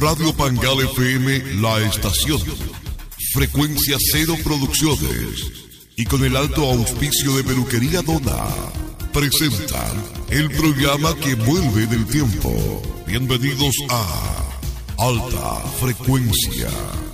Radio Pangal FM, la estación. Frecuencia Cero Producciones. Y con el alto auspicio de Peluquería Dona, presentan el programa que vuelve del tiempo. Bienvenidos a Alta Frecuencia.